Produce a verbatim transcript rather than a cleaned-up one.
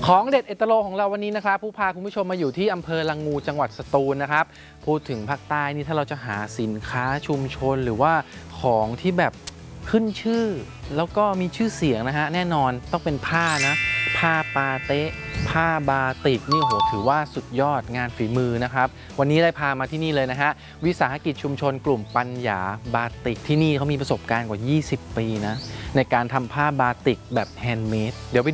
ของเด็ดเอตโลของเราวันนี้นะครับผู้พาคุณผู้ชมมาอยู่ที่อำเภอละงูจังหวัดสตูลนะครับพูดถึงภาคใต้นี่ถ้าเราจะหาสินค้าชุมชนหรือว่าของที่แบบขึ้นชื่อแล้วก็มีชื่อเสียงนะฮะแน่นอนต้องเป็นผ้านะผ้าปาเต๊ะผ้าบาติกนี่โหถือว่าสุดยอดงานฝีมือนะครับวันนี้ได้พามาที่นี่เลยนะฮะวิสาหกิจชุมชนกลุ่มปัญญาบาติกที่นี่เขามีประสบการณ์กว่ายี่สิบปีนะในการทำผ้าบาติกแบบแฮนด์เมดเดี๋ยวไป